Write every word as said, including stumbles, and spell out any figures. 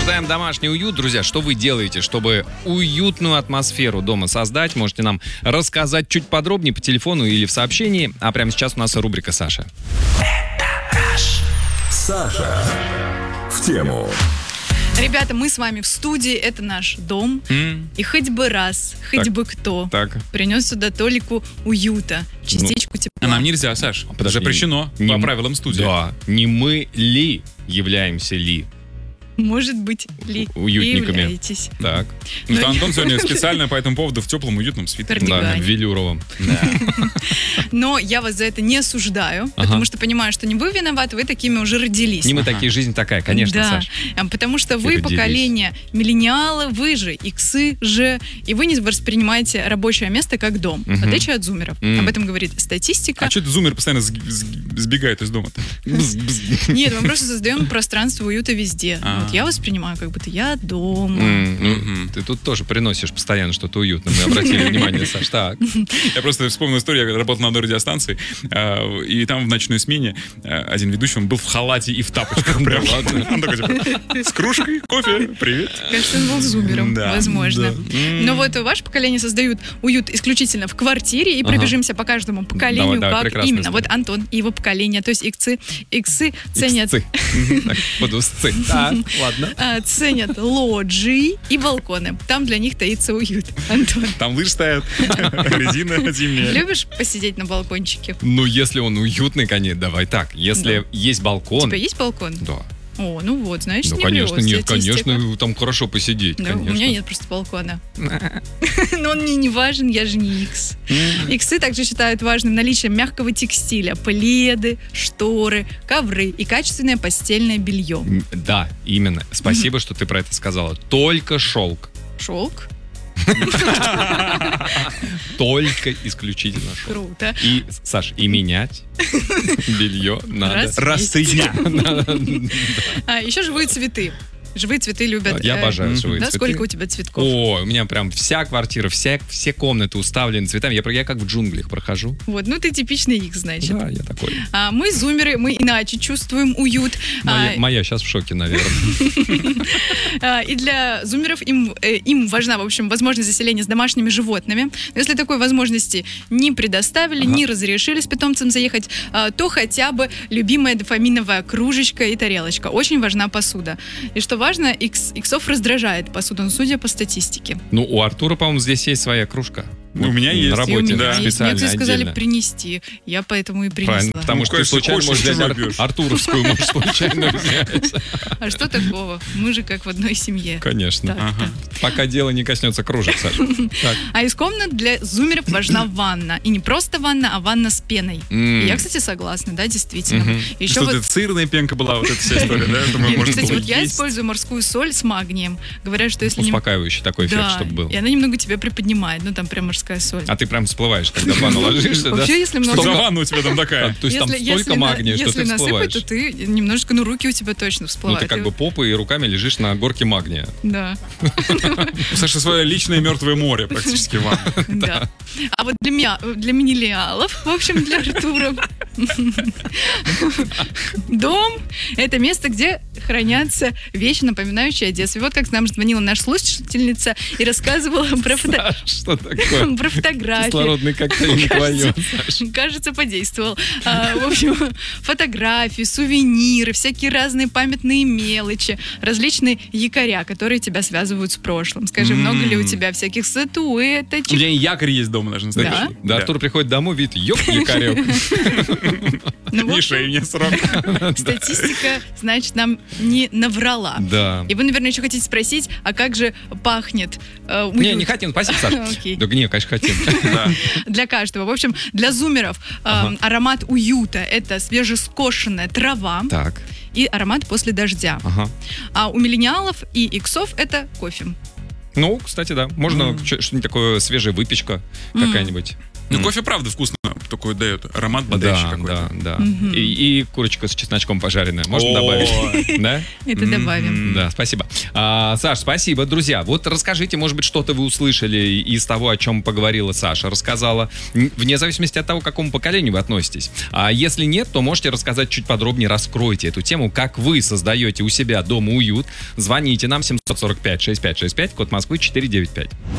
Обсуждаем домашний уют. Друзья, что вы делаете, чтобы уютную атмосферу дома создать? Можете нам рассказать чуть подробнее по телефону или в сообщении. А прямо сейчас у нас рубрика «Саша». Саша в тему. Ребята, мы с вами в студии, это наш дом. Mm. И хоть бы раз, хоть так, бы кто так. принес сюда толику уюта, частичку ну, тепла. А нам нельзя, Саш. Подожди, запрещено не, по не, правилам студии. Да, не мы ли являемся ли? Может быть, ли уютниками. Являетесь. Так. Ну, что Антон сегодня специально по этому поводу в теплом уютном свитере. Да, велюровом. Да. Но я вас за это не осуждаю, ага. потому что понимаю, что не вы виноваты, вы такими уже родились. Не мы ага. такие, жизнь такая, конечно, да. Саш. Потому что вы родились. Поколение миллениалы, вы же иксы же, и вы не воспринимаете рабочее место как дом, в uh-huh. отличие от зумеров. Uh-huh. Об этом говорит статистика. А что это зумер постоянно сбегает из дома-то? Нет, мы просто создаем пространство уюта везде. Вот я воспринимаю, как будто я дома. Mm, mm-hmm. Ты тут тоже приносишь постоянно что-то уютное. Мы обратили внимание, Саш. Так. Я просто вспомнил историю. Я работал на одной радиостанции, и там в ночной смене один ведущий, он был в халате и в тапочках. Прям. Он такой, типа, с кружкой, кофе, привет. Кажется, он был зумером, да, возможно. Да. Но вот ваше поколение создают уют исключительно в квартире, и ага. пробежимся по каждому поколению, давай, как давай, именно. История. Вот Антон и его поколение, то есть иксы, иксы ценят... Подусцы. Так, ладно. Ценят лоджии и балконы. Там для них таится уют. Антон. Там лыж стоят, резина зимняя. Любишь посидеть на балкончике? Ну, если он уютный, конечно, давай так. Если да. есть балкон... У тебя есть балкон? Да. О, ну вот, значит, ну, не конечно, врёт, нет, статистика. конечно, там хорошо посидеть, да, конечно. У меня нет просто балкона. Но он мне не важен, я же не икс. Иксы также считают важным наличие мягкого текстиля, пледы, шторы, ковры и качественное постельное белье. Да, именно. Спасибо, что ты про это сказала. Только шелк. Шелк? Только исключительно шелк. Круто. И, Саш, и менять белье надо раз в три дня. А еще живые цветы. Живые цветы любят. Я обожаю э, живые да? цветы. Сколько у тебя цветков? О, у меня прям вся квартира, вся, все комнаты уставлены цветами. Я, я как в джунглях прохожу. Вот, ну ты типичный икс, значит. Да, я такой. А, мы зумеры, мы иначе чувствуем уют. Моя, а, моя сейчас в шоке, наверное. И для зумеров им, им важна, в общем, возможность заселения с домашними животными. Если такой возможности не предоставили, ага. не разрешили с питомцем заехать, то хотя бы любимая дофаминовая кружечка и тарелочка. Очень важна посуда. И что важно, икс, иксов раздражает посуда, ну, судя по статистике. Ну, у Артура, по-моему, здесь есть своя кружка. У меня есть. На работе, да. специально, мне, кстати, сказали отдельно. принести. Я поэтому и принесла. Правильно, потому ну, что ты случайно можешь взять ар- Артуровскую, можешь случайно взять. А что такого? Мы же как в одной семье. Конечно. Так, ага. так. Пока дело не коснется кружек, Саша. А из комнат для зумеров важна ванна. И не просто ванна, а ванна с пеной. Mm. И я, кстати, согласна, да, действительно. Mm-hmm. Еще что вот... это сырная пенка была, вот эта вся история, да? Нет, кстати, вот я использую морскую соль с магнием. Говорят, что если... Успокаивающий такой эффект, да, чтобы был. и она немного тебя приподнимает. Ну, там прям морская соль. А ты прям всплываешь, когда в ванну ложишься, да? Вообще, если много... За ванну у тебя там такая. То есть там столько магния, что ты всплываешь. Если насыпать, то ты немножечко, ну, руки у тебя точно всплывают. Ну, ты как бы попой и руками лежишь на горке магния. Да. Саша, свое личное мертвое море практически вам. Да. А вот для меня, для миллениалов, в общем, для Артура, дом — это место, где хранятся вещи, напоминающие о детстве. Вот как нам звонила наша слушательница и рассказывала про, фото... что такое? про фотографии. Кислородный коктейль не твоё, Саша. Кажется, подействовал. А, в общем, фотографии, сувениры, всякие разные памятные мелочи, различные якоря, которые тебя связывают с прошлым. Скажи, mm. много ли у тебя всяких статуэточек? У меня и якорь есть дома даже. Да? Да, да, Артур приходит домой, видит, ёп, якорек. Ни шеи, ни срок. Статистика, значит, нам не наврала. Да. И вы, наверное, еще хотите спросить, а как же пахнет э, уют? Не, не хотим, спасибо, Саша. Okay. Да, не, конечно, хотим. Да. Для каждого. В общем, для зумеров э, ага. аромат уюта — это свежескошенная трава. Так. И аромат после дождя. Ага. А у миллениалов и иксов это кофе. Ну, кстати, да. Можно mm. что-нибудь такое, свежая выпечка mm. какая-нибудь. Ну, mm. кофе, правда, вкусно. такой дает аромат бодрящий Да, какой-то. да, да. И, и курочка с чесночком пожаренная. Можно О. добавить? Да? Это добавим. Да, спасибо. А, Саш, спасибо, друзья. Вот расскажите, может быть, что-то вы услышали из того, о чем поговорила Саша, рассказала, н- вне зависимости от того, к какому поколению вы относитесь. А если нет, то можете рассказать чуть подробнее, раскройте эту тему, как вы создаете у себя дома уют. Звоните нам семь сорок пять шестьдесят пять шестьдесят пять, код Москвы четыреста девяносто пять.